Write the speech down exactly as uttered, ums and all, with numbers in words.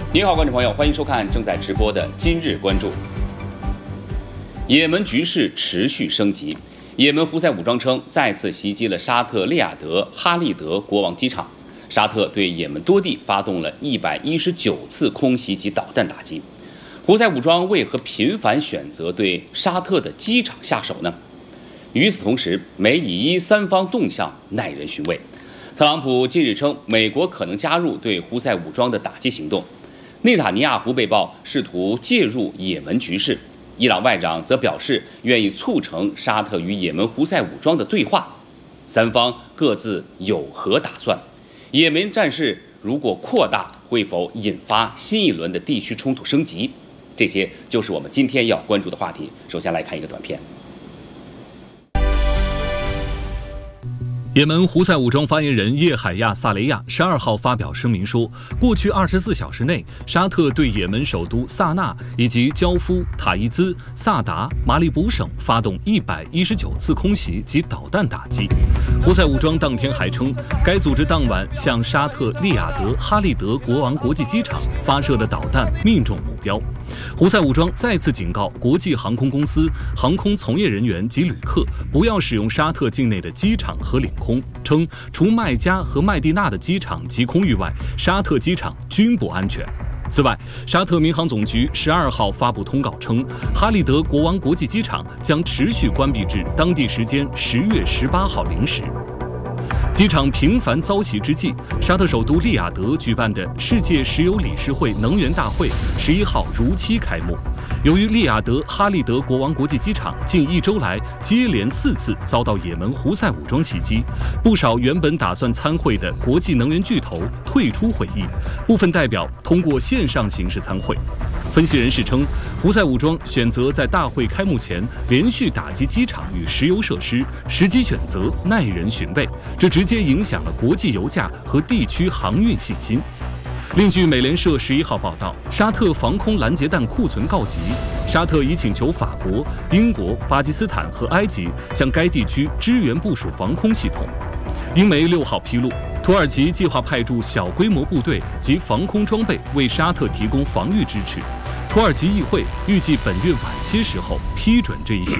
您好，观众朋友，欢迎收看正在直播的《今日关注》。也门局势持续升级，也门胡塞武装称再次袭击了沙特利雅得哈利德国王机场。沙特对也门多地发动了一百一十九次空袭及导弹打击。胡塞武装为何频繁选择对沙特的机场下手呢？与此同时，美以伊三方动向耐人寻味。特朗普近日称，美国可能加入对胡塞武装的打击行动。内塔尼亚胡被曝试图介入也门局势，伊朗外长则表示愿意促成沙特与也门胡塞武装的对话。三方各自有何打算？也门战事如果扩大，会否引发新一轮的地区冲突升级？这些就是我们今天要关注的话题。首先来看一个短片。 也门胡塞武装发言人叶海亚·萨雷亚十二号发表声明说，过去二十四小时内，沙特对也门首都萨那以及焦夫、塔伊兹、萨达、马里卜省发动一百一十九次空袭及导弹打击。胡塞武装当天还称，该组织当晚向沙特利雅得哈利德国王国际机场发射的导弹命中目标。胡塞武装再次警告国际航空公司、航空从业人员及旅客不要使用沙特境内的机场和领空，称除麦加和麦地那的机场及空域外，沙特机场均不安全。此外，沙特民航总局十二号发布通告称，哈利德国王国际机场将持续关闭至当地时间十月十八号零时。机场频繁遭袭之际，沙特首都利雅得举办的世界石油理事会能源大会十一号如期开幕。由于利雅得哈利德国王国际机场近一周来接连四次遭到也门胡塞武装袭击，不少原本打算参会的国际能源巨头退出会议，部分代表通过线上形式参会。分析人士称，胡塞武装选择在大会开幕前连续打击机场与石油设施，时机选择耐人寻味，这直接影响了国际油价和地区航运信心。另据美联社十一号报道，沙特防空拦截弹库存告急，沙特已请求法国、英国、巴基斯坦和埃及向该地区支援部署防空系统。英媒六号披露，土耳其计划派驻小规模部队及防空装备为沙特提供防御支持。土耳其议会预计本月晚些时候批准这一行